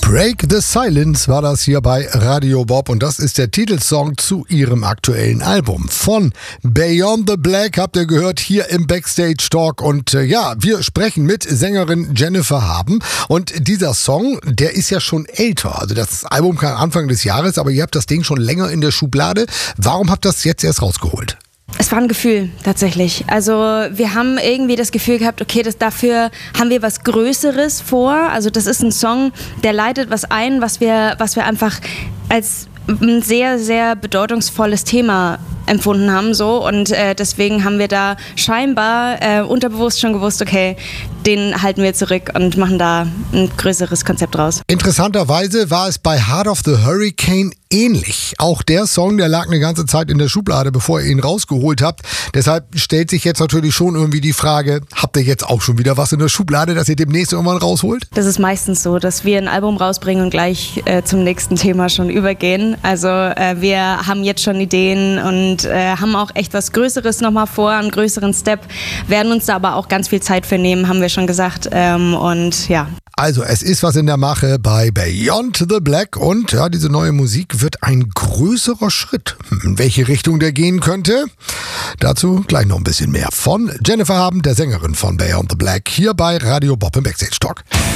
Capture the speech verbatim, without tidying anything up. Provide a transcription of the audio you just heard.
Break the Silence war das hier bei Radio Bob und das ist der Titelsong zu ihrem aktuellen Album. Von Beyond the Black habt ihr gehört hier im Backstage Talk und äh, ja, wir sprechen mit Sängerin Jennifer Haben und dieser Song, der ist ja schon älter. Also das Album kam Anfang des Jahres, aber ihr habt das Ding schon länger in der Schublade. Warum habt ihr das jetzt erst rausgeholt? Es war ein Gefühl, tatsächlich. Also wir haben irgendwie das Gefühl gehabt, okay, das, dafür haben wir was Größeres vor. Also das ist ein Song, der leitet was ein, was wir, was wir einfach als ein sehr, sehr bedeutungsvolles Thema empfunden haben. So. Und äh, deswegen haben wir da scheinbar äh, unterbewusst schon gewusst, okay, den halten wir zurück und machen da ein größeres Konzept draus. Interessanterweise war es bei Heart of the Hurricane ähnlich. Auch der Song, der lag eine ganze Zeit in der Schublade, bevor ihr ihn rausgeholt habt. Deshalb stellt sich jetzt natürlich schon irgendwie die Frage, habt ihr jetzt auch schon wieder was in der Schublade, das ihr demnächst irgendwann rausholt? Das ist meistens so, dass wir ein Album rausbringen und gleich äh, zum nächsten Thema schon übergehen. Also äh, wir haben jetzt schon Ideen und äh, haben auch echt was Größeres nochmal vor, einen größeren Step, werden uns da aber auch ganz viel Zeit für nehmen, haben wir schon gesagt. Ähm, und ja. Also es ist was in der Mache bei Beyond the Black und ja, diese neue Musik wird ein größerer Schritt. In welche Richtung der gehen könnte? Dazu gleich noch ein bisschen mehr von Jennifer Haben, der Sängerin von Beyond the Black, hier bei Radio Bob im Backstage Talk.